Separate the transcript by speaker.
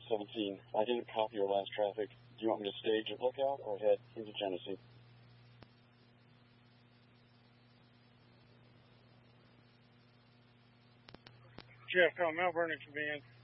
Speaker 1: 17. I didn't copy your last traffic. Do you want me to stage at Lookout or head into Genesee?
Speaker 2: Jeff, call Mount Vernon Command.